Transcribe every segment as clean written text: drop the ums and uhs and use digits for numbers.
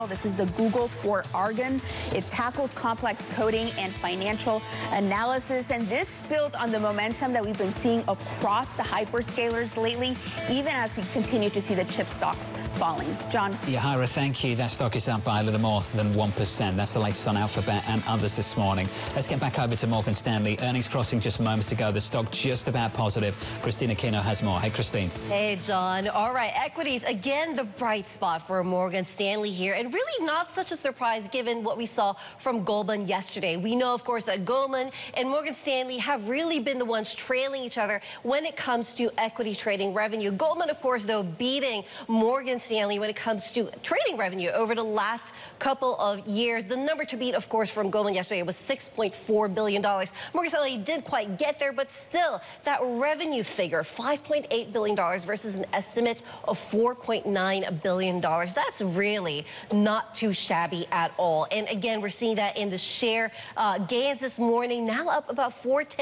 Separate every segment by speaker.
Speaker 1: This is the Google for Argon. It tackles complex coding and financial analysis, and this builds on the momentum that we've been seeing across the hyperscalers lately, even as we continue to see the chip stocks falling. John?
Speaker 2: Yeah, Hira, thank you. That stock is up by a little more than 1%. That's the latest on Alphabet and others this morning. Let's get back over to Morgan Stanley. Earnings crossing just moments ago. The stock just about positive. Christina Kino has more. Hey, Christine.
Speaker 3: Hey, John. All right, equities, again, the bright spot for Morgan Stanley here. And really not such a surprise given what we saw from Goldman yesterday. We know, of course, that Goldman and Morgan Stanley have really been the ones trailing each other when it comes to equity trading revenue. Goldman, of course, though, beating Morgan Stanley when it comes to trading revenue over the last couple of years. The number to beat, of course, from Goldman yesterday was $6.4 billion. Morgan Stanley didn't quite get there, but still, that revenue figure, $5.8 billion versus an estimate of $4.9 billion. That's really not too shabby at all. And again, we're seeing that in the share gains this morning, now up about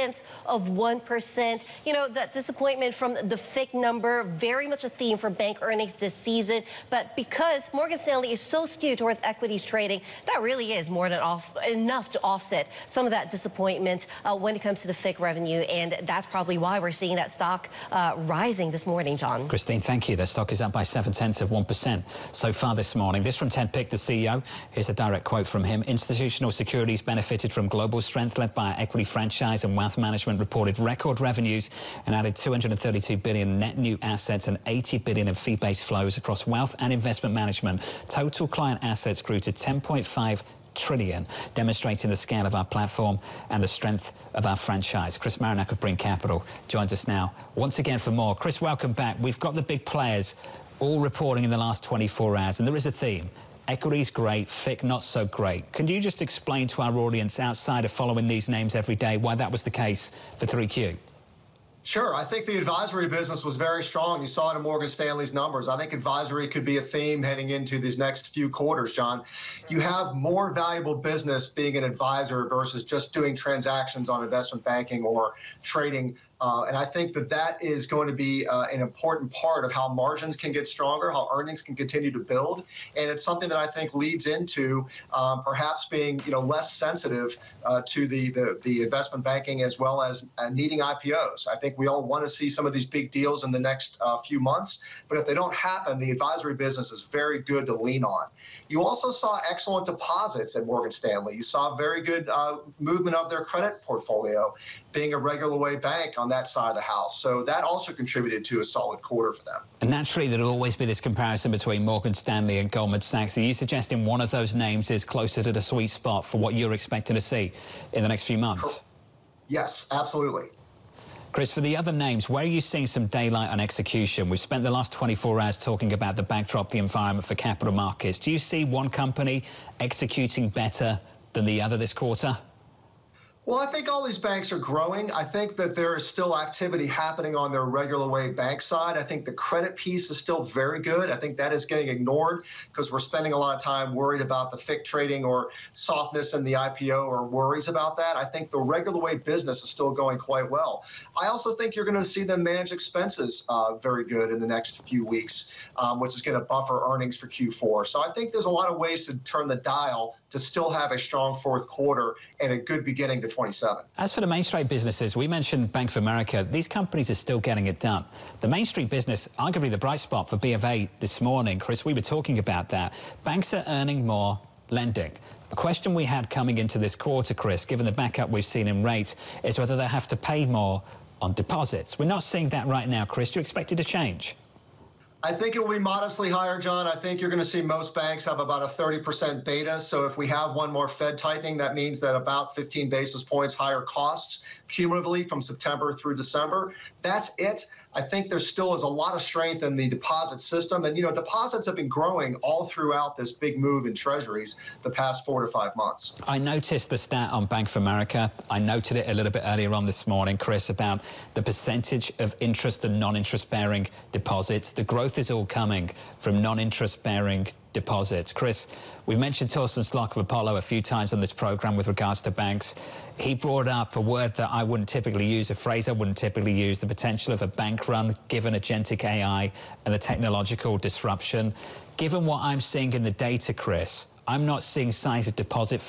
Speaker 3: 0.4%. You know, that disappointment from the FIC number, very much a theme for bank earnings this season. But because Morgan Stanley is so skewed towards equities trading, that really is more than enough to offset some of that disappointment when it comes to the FIC revenue. And that's probably why we're seeing that stock rising this morning, John.
Speaker 2: Christine, thank you. The stock is up by 0.7% so far this morning. This from Ted Pick, the CEO. Here's a direct quote from him. Institutional securities benefited from global strength led by our equity franchise, and wealth management reported record revenues and added 232 billion net new assets and 80 billion of fee-based flows across wealth and investment management. Total client assets grew to 10.5 trillion, demonstrating the scale of our platform and the strength of our franchise. Chris Marinac of Brean Capital joins us now once again for more. Chris, welcome back. We've got the big players all reporting in the last 24 hours, and there is a theme. Equities great, FIC not so great. Can you just explain to our audience outside of following these names every day why that was the case for 3Q?
Speaker 4: Sure. I think the advisory business was very strong. You saw it in Morgan Stanley's numbers. I think advisory could be a theme heading into these next few quarters, John. You have more valuable business being an advisor versus just doing transactions on investment banking or trading. And I think that is going to be an important part of how margins can get stronger, how earnings can continue to build. And it's something that I think leads into perhaps being less sensitive to the investment banking as well as needing IPOs. I think we all want to see some of these big deals in the next few months. But if they don't happen, the advisory business is very good to lean on. You also saw excellent deposits at Morgan Stanley. You saw very good movement of their credit portfolio, being a regular way bank on that side of the house. So that also contributed to a solid quarter for them.
Speaker 2: And naturally, there'll always be this comparison between Morgan Stanley and Goldman Sachs. Are you suggesting one of those names is closer to the sweet spot for what you're expecting to see in the next few months?
Speaker 4: Yes, absolutely.
Speaker 2: Chris, for the other names, where are you seeing some daylight on execution? We've spent the last 24 hours talking about the backdrop, the environment for capital markets. Do you see one company executing better than the other this quarter?
Speaker 4: Well, I think all these banks are growing. I think that there is still activity happening on their regular way bank side. I think the credit piece is still very good. I think that is getting ignored because we're spending a lot of time worried about the FIC trading or softness in the IPO or worries about that. I think the regular way business is still going quite well. I also think you're going to see them manage expenses very good in the next few weeks, which is going to buffer earnings for Q4. So I think there's a lot of ways to turn the dial to still have a strong fourth quarter and a good beginning to 27.
Speaker 2: As for the Main Street businesses, we mentioned Bank of America. These companies are still getting it done. The Main Street business, arguably the bright spot for B of A this morning. Chris, we were talking about that. Banks are earning more lending. A question we had coming into this quarter, Chris, given the backup we've seen in rates, is whether they have to pay more on deposits. We're not seeing that right now, Chris. Do you expect it to change?
Speaker 4: I think it will be modestly higher, John. I think you're going to see most banks have about a 30% beta. So if we have one more Fed tightening, that means that about 15 basis points higher costs cumulatively from September through December. That's it. I think there still is a lot of strength in the deposit system. And, deposits have been growing all throughout this big move in treasuries the past 4 to 5 months.
Speaker 2: I noticed the stat on Bank of America. I noted it a little bit earlier on this morning, Chris, about the percentage of interest and non-interest bearing deposits. The growth is all coming from non-interest bearing deposits. Chris, we've mentioned Torsten Slok of Apollo a few times on this program with regards to banks. He brought up a word that I wouldn't typically use, a phrase I wouldn't typically use, the potential of a bank run given agentic AI and the technological disruption. Given what I'm seeing in the data, Chris, I'm not seeing signs of deposit